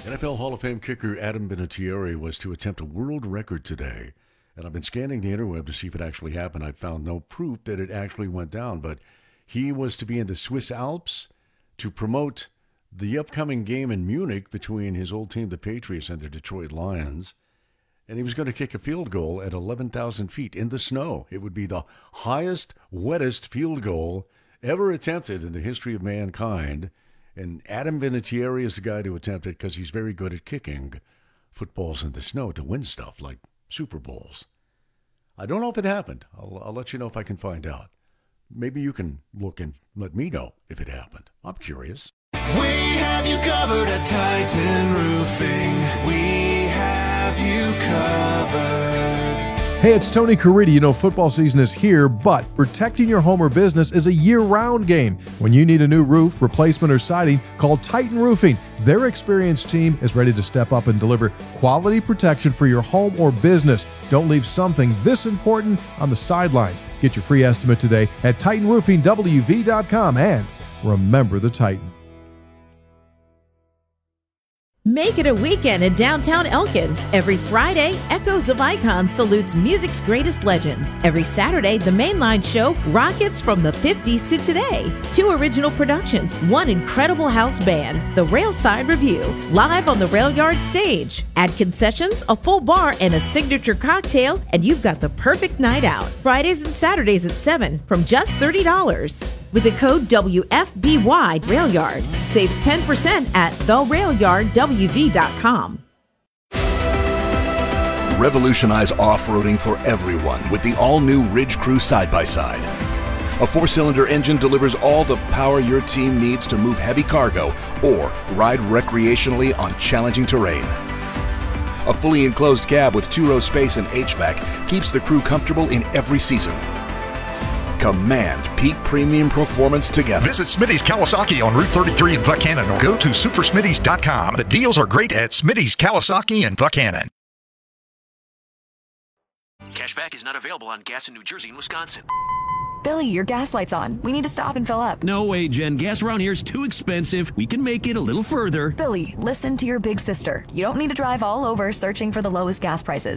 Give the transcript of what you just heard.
NFL Hall of Fame kicker Adam Vinatieri was to attempt a world record today. And I've been scanning the interweb to see if it actually happened. I found no proof that it actually went down. But he was to be in the Swiss Alps to promote the upcoming game in Munich between his old team, the Patriots, and the Detroit Lions. And he was going to kick a field goal at 11,000 feet in the snow. It would be the highest, wettest field goal ever attempted in the history of mankind. And Adam Vinatieri is the guy to attempt it because he's very good at kicking footballs in the snow to win stuff like Super Bowls. I don't know if it happened. I'll let you know if I can find out. Maybe you can look and let me know if it happened. I'm curious. We have you covered at Titan Roofing. We have you covered. Hey, it's Tony Caridi. You know, football season is here, but protecting your home or business is a year-round game. When you need a new roof, replacement, or siding, call Titan Roofing. Their experienced team is ready to step up and deliver quality protection for your home or business. Don't leave something this important on the sidelines. Get your free estimate today at TitanRoofingWV.com and remember the Titan. Make it a weekend in downtown Elkins. Every Friday, Echoes of Icons salutes music's greatest legends. Every Saturday, the Mainline Show rockets from the 50s to today. 2 original productions, 1 incredible house band, the Railside Review, live on the Rail Yard stage. Add concessions, a full bar, and a signature cocktail, and you've got the perfect night out. Fridays and Saturdays at 7 from just $30. With the code WFBY RailYard, saves 10% at therailyardwv.com. Revolutionize off-roading for everyone with the all-new Ridge Crew side-by-side. A 4-cylinder engine delivers all the power your team needs to move heavy cargo or ride recreationally on challenging terrain. A fully enclosed cab with 2-row space and HVAC keeps the crew comfortable in every season. Command peak premium performance together. Visit Smitty's Kawasaki on Route 33 in Buchanan or go to supersmitty's.com. The deals are great at Smitty's Kawasaki in Buchanan. Cashback is not available on gas in New Jersey and Wisconsin. Billy, your gas light's on. We need to stop and fill up. No way, Jen. Gas around here is too expensive. We can make it a little further. Billy, listen to your big sister. You don't need to drive all over searching for the lowest gas prices.